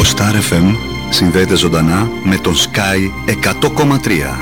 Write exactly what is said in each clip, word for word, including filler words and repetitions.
Το Star εφ εμ συνδέεται ζωντανά με τον Sky εκατό κόμμα τρία.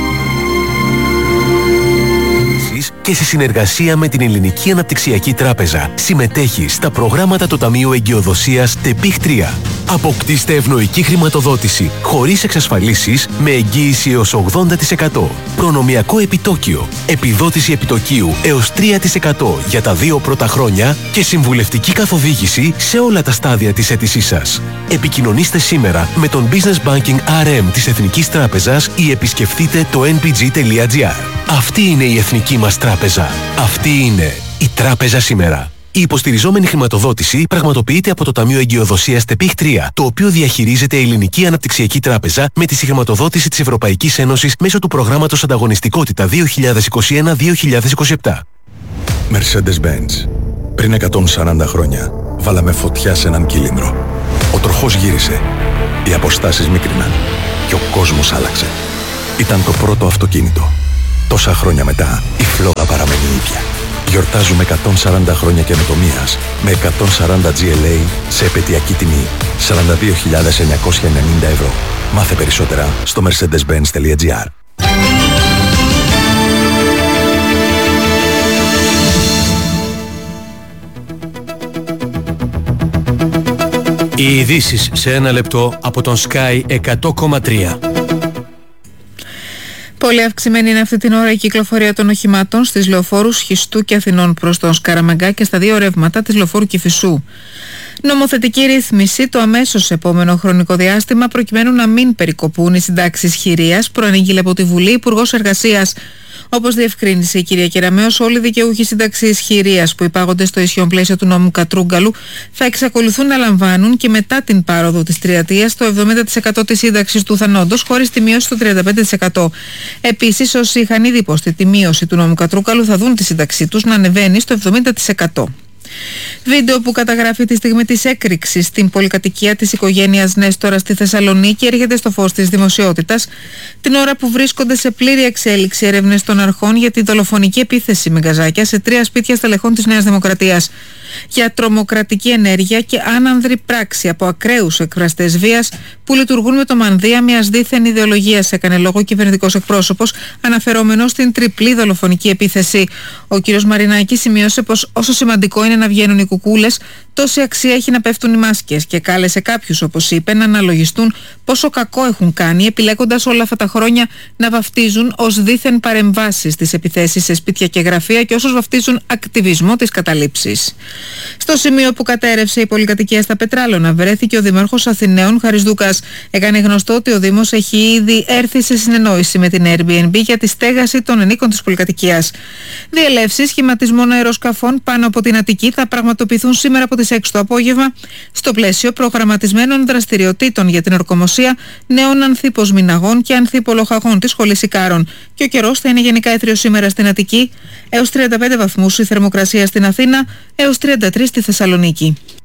Και σε συνεργασία με την Ελληνική Αναπτυξιακή Τράπεζα συμμετέχει στα προγράμματα του Ταμείου Εγκυοδοσίας ΤΕΠΙΧ τρία. Αποκτήστε ευνοϊκή χρηματοδότηση χωρίς εξασφαλίσεις με εγγύηση έως ογδόντα τοις εκατό. Προνομιακό επιτόκιο, επιδότηση επιτοκίου έως τρία τοις εκατό για τα δύο πρώτα χρόνια και συμβουλευτική καθοδήγηση σε όλα τα στάδια της αίτησής σας. Επικοινωνήστε σήμερα με τον Business Banking αρ εμ της Εθνικής Τράπεζας ή επισκεφτείτε το εν πι τζι τελεία τζι άρ. Αυτή είναι η εθνική μας τράπεζα. Αυτή είναι η τράπεζα σήμερα. Η υποστηριζόμενη χρηματοδότηση πραγματοποιείται από το Ταμείο Εγκυοδοσίας ΤΕΠΙΧ τρία, το οποίο διαχειρίζεται η Ελληνική Αναπτυξιακή Τράπεζα με τη συγχρηματοδότηση της Ευρωπαϊκής Ένωσης μέσω του προγράμματος Ανταγωνιστικότητα δύο χιλιάδες είκοσι ένα με δύο χιλιάδες είκοσι επτά. Mercedes-Benz. Πριν εκατόν σαράντα χρόνια βάλαμε φωτιά σε έναν κύλινδρο. Ο τροχός γύρισε. Οι αποστάσεις μίκριναν. Και ο κόσμος άλλαξε. Ήταν το πρώτο αυτοκίνητο. Τόσα χρόνια μετά, η φλόγα παραμένει ίδια. Γιορτάζουμε εκατόν σαράντα χρόνια καινοτομίας με εκατόν σαράντα τζι ελ έι σε επαιτειακή τιμή σαράντα δύο χιλιάδες εννιακόσια ενενήντα ευρώ. Μάθε περισσότερα στο mercedes benz τελεία τζι άρ. Οι ειδήσεις σε ένα λεπτό από τον Sky εκατό κόμμα τρία. Πολύ αυξημένη είναι αυτή την ώρα η κυκλοφορία των οχημάτων στις λεωφόρους Χιστού και Αθηνών προς τον Σκαραμαγκά και στα δύο ρεύματα της λεωφόρου Κηφισού. Νομοθετική ρύθμιση το αμέσως επόμενο χρονικό διάστημα προκειμένου να μην περικοπούν οι συντάξεις χειρίας, προανήγγειλε από τη Βουλή Υπουργός Εργασίας. Όπως διευκρίνησε η κυρία Κεραμέως, όλοι οι δικαιούχοι σύνταξης χειρίας που υπάγονται στο ισχύον πλαίσιο του νόμου Κατρούγκαλου θα εξακολουθούν να λαμβάνουν και μετά την πάροδο της τριετίας το εβδομήντα τοις εκατό της σύνταξης του θανόντος, χωρίς τη μείωση στο τριάντα πέντε τοις εκατό. Επίσης, όσοι είχαν ήδη υποστεί τη μείωση του νόμου Κατρούγκαλου θα δουν τη σύνταξή τους να ανεβαίνει στο εβδομήντα τοις εκατό. Βίντεο που καταγράφει τη στιγμή της έκρηξης στην πολυκατοικία της οικογένειας Νέστορα στη Θεσσαλονίκη έρχεται στο φως της δημοσιότητας την ώρα που βρίσκονται σε πλήρη εξέλιξη έρευνες των αρχών για τη δολοφονική επίθεση με γκαζάκια σε τρία σπίτια στελεχών της Νέας Δημοκρατίας. Για τρομοκρατική ενέργεια και άνανδρη πράξη από ακραίους εκφραστές βίας που λειτουργούν με το μανδύα μιας δίθεν ιδεολογίας, έκανε λόγο ο κυβερνητικός εκπρόσωπος, αναφερόμενος στην τριπλή δολοφονική επίθεση. Ο κ. Μαρινάκης σημείωσε πως όσο σημαντικό είναι να βγαίνουν οι κουκούλες, τόση αξία έχει να πέφτουν οι μάσκες και κάλεσε κάποιους, όπως είπε, να αναλογιστούν πόσο κακό έχουν κάνει, επιλέγοντας όλα αυτά τα χρόνια να βαφτίζουν ως δίθεν παρεμβάσεις τις επιθέσεις σε σπίτια και γραφεία και όσους βαφτίζουν ακτιβισμό της καταλήψης. Στο σημείο που κατέρευσε η πολυκατοικία στα Πετράλωνα βρέθηκε ο Δήμαρχος Αθηναίων Χαρισδούκας. Έκανε γνωστό ότι ο Δήμος έχει ήδη έρθει σε συνεννόηση με την Airbnb για τη στέγαση των ενίκων της πολυκατοικίας. Διελεύσεις σχηματισμών αεροσκαφών πάνω από την Αττική θα πραγματοποιηθούν σήμερα από τις έξι το απόγευμα στο πλαίσιο προγραμματισμένων δραστηριοτήτων για την ορκομοσία νέων ανθίποσμηναγών και ανθίπολογαγών της Σχολής Ικάρων. Και ο καιρός θα είναι γενικά έθριος σήμερα στην Αττική, έως τριάντα πέντε βαθμούς η θερμοκρασία στην Αθήνα, έως τριάντα τρία στη Θεσσαλονίκη.